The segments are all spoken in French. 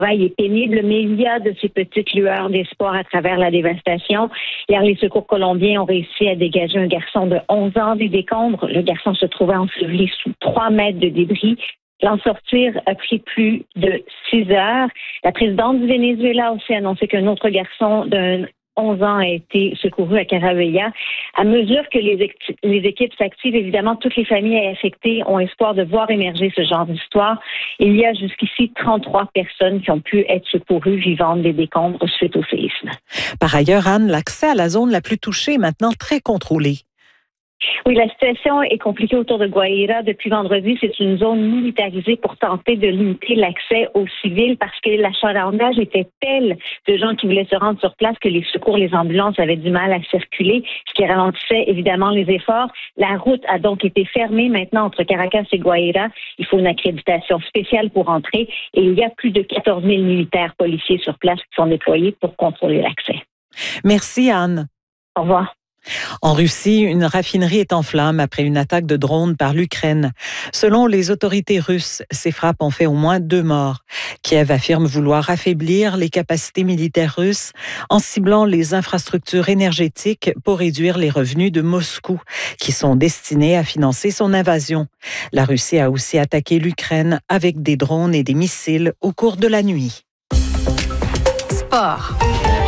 travail est pénible, mais il y a de ces petites lueurs d'espoir à travers la dévastation. Hier, les secours colombiens ont réussi à dégager un garçon de 11 ans des décombres. Le garçon se trouvait enseveli sous 3 mètres de débris. L'en sortir a pris plus de 6 heures. La présidente du Venezuela a aussi annoncé qu'un autre garçon d'un 11 ans a été secouru à Caravella. À mesure que les équipes s'activent, évidemment, toutes les familles affectées ont espoir de voir émerger ce genre d'histoire. Il y a jusqu'ici 33 personnes qui ont pu être secourues vivantes des décombres suite au séisme. Par ailleurs, Anne, l'accès à la zone la plus touchée est maintenant très contrôlé. Oui, la situation est compliquée autour de Guaira. Depuis vendredi, c'est une zone militarisée pour tenter de limiter l'accès aux civils parce que l'achalandage était tel de gens qui voulaient se rendre sur place que les secours, les ambulances avaient du mal à circuler, ce qui ralentissait évidemment les efforts. La route a donc été fermée maintenant entre Caracas et Guaira. Il faut une accréditation spéciale pour entrer et il y a plus de 14 000 militaires policiers sur place qui sont déployés pour contrôler l'accès. Merci, Anne. Au revoir. En Russie, une raffinerie est en flammes après une attaque de drone par l'Ukraine. Selon les autorités russes, ces frappes ont fait au moins 2 morts. Kiev affirme vouloir affaiblir les capacités militaires russes en ciblant les infrastructures énergétiques pour réduire les revenus de Moscou, qui sont destinés à financer son invasion. La Russie a aussi attaqué l'Ukraine avec des drones et des missiles au cours de la nuit. Sport.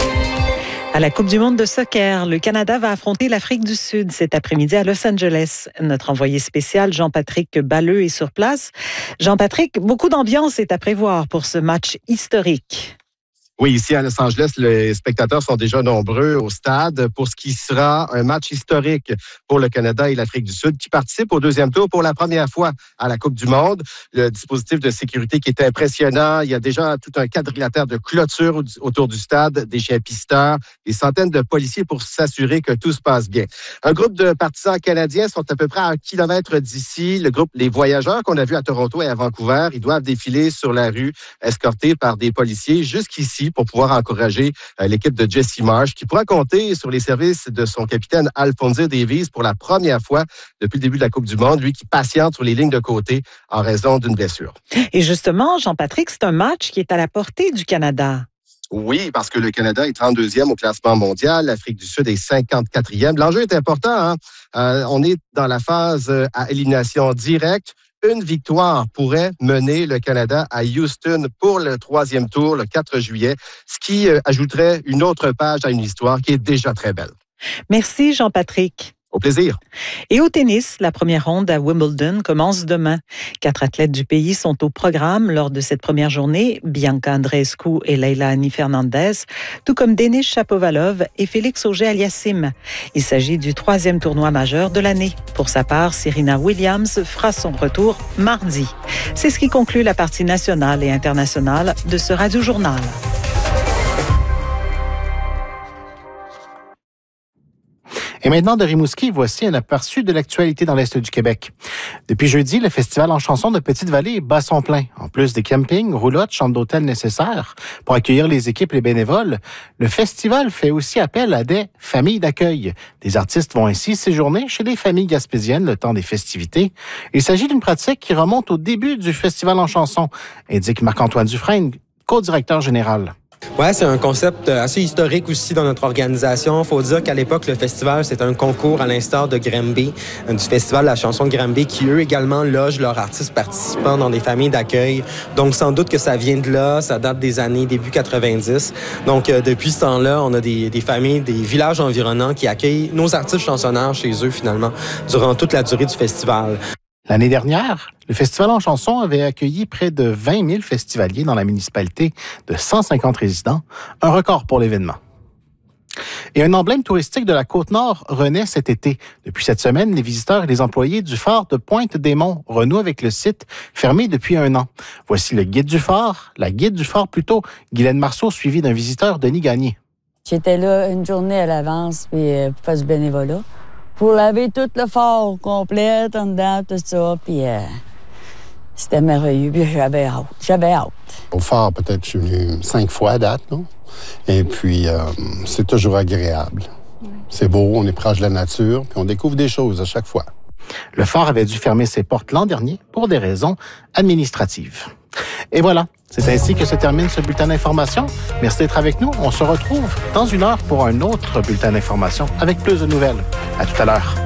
À la Coupe du monde de soccer, le Canada va affronter l'Afrique du Sud cet après-midi à Los Angeles. Notre envoyé spécial, Jean-Patrick Balleux, est sur place. Jean-Patrick, beaucoup d'ambiance est à prévoir pour ce match historique. Oui, ici à Los Angeles, les spectateurs sont déjà nombreux au stade pour ce qui sera un match historique pour le Canada et l'Afrique du Sud qui participent au 2e tour pour la première fois à la Coupe du monde. Le dispositif de sécurité qui est impressionnant. Il y a déjà tout un quadrilatère de clôture autour du stade, des chiens pisteurs, des centaines de policiers pour s'assurer que tout se passe bien. Un groupe de partisans canadiens sont à peu près à 1 kilomètre d'ici. Le groupe Les Voyageurs qu'on a vu à Toronto et à Vancouver, ils doivent défiler sur la rue escortés par des policiers jusqu'ici pour pouvoir encourager l'équipe de Jesse Marsh, qui pourra compter sur les services de son capitaine Alphonse Davies pour la première fois depuis le début de la Coupe du monde, lui qui patiente sur les lignes de côté en raison d'une blessure. Et justement, Jean-Patrick, c'est un match qui est à la portée du Canada. Oui, parce que le Canada est 32e au classement mondial, l'Afrique du Sud est 54e. L'enjeu est important, hein? On est dans la phase à élimination directe. Une victoire pourrait mener le Canada à Houston pour le 3e tour, le 4 juillet, ce qui ajouterait une autre page à une histoire qui est déjà très belle. Merci, Jean-Patrick. Au plaisir. Et au tennis, la première ronde à Wimbledon commence demain. 4 athlètes du pays sont au programme lors de cette première journée. Bianca Andreescu et Leila Annie Fernandez, tout comme Denis Shapovalov et Félix Auger-Aliassime. Il s'agit du 3e tournoi majeur de l'année. Pour sa part, Serena Williams fera son retour mardi. C'est ce qui conclut la partie nationale et internationale de ce Radio-Journal. Et maintenant, de Rimouski, voici un aperçu de l'actualité dans l'Est du Québec. Depuis jeudi, le Festival en chanson de Petite-Vallée bat son plein. En plus des campings, roulottes, chambres d'hôtel nécessaires pour accueillir les équipes et les bénévoles, le festival fait aussi appel à des familles d'accueil. Des artistes vont ainsi séjourner chez les familles gaspésiennes le temps des festivités. Il s'agit d'une pratique qui remonte au début du Festival en chanson, indique Marc-Antoine Dufresne, co-directeur général. Ouais, c'est un concept assez historique aussi dans notre organisation. Il faut dire qu'à l'époque, le festival, c'était un concours à l'instar de Granby, du festival de la chanson de Granby, qui eux également logent leurs artistes participants dans des familles d'accueil. Donc, sans doute que ça vient de là, ça date des années début 90. Donc, depuis ce temps-là, on a des familles, des villages environnants qui accueillent nos artistes chansonneurs chez eux, finalement, durant toute la durée du festival. L'année dernière, le Festival en chanson avait accueilli près de 20 000 festivaliers dans la municipalité de 150 résidents, un record pour l'événement. Et un emblème touristique de la Côte-Nord renaît cet été. Depuis cette semaine, les visiteurs et les employés du phare de Pointe-des-Monts renouent avec le site, fermé depuis 1 an. Voici le guide du phare, la guide du phare plutôt, Guylaine Marceau, suivie d'un visiteur, Denis Gagné. J'étais là une journée à l'avance puis pour faire du bénévolat. Pour laver tout le phare au complet, en dedans, tout ça, puis c'était merveilleux, puis j'avais hâte. Au phare, peut-être, je suis venu 5 fois à date, non? Et puis, c'est toujours agréable. C'est beau, on est proche de la nature, puis on découvre des choses à chaque fois. Le phare avait dû fermer ses portes l'an dernier pour des raisons administratives. Et voilà, C'est ainsi que se termine ce bulletin d'information. Merci d'être avec nous. On se retrouve dans une heure pour un autre bulletin d'information avec plus de nouvelles. À tout à l'heure.